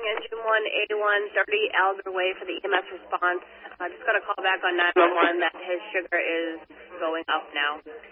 engine 1A1 30 Alger Way for the EMS response. I just got a call back on 911 that his sugar is going up now.